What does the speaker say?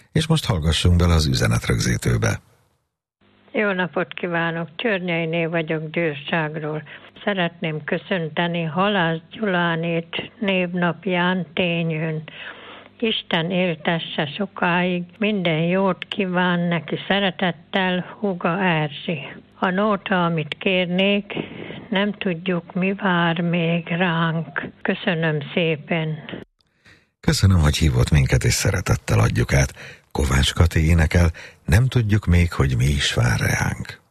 és most hallgassunk bele az üzenetrögzítőbe. Jó napot kívánok! Csörnyeiné vagyok Győrságról. Szeretném köszönteni Halász Gyulánét névnapján Tényőn. Isten éltesse sokáig, minden jót kíván neki szeretettel, húga Erzsi. A nóta, amit kérnék, nem tudjuk, mi vár még ránk. Köszönöm szépen! Köszönöm, hogy hívott minket, és szeretettel adjuk át. Kovács Kati énekel, nem tudjuk még, hogy mi is vár ránk.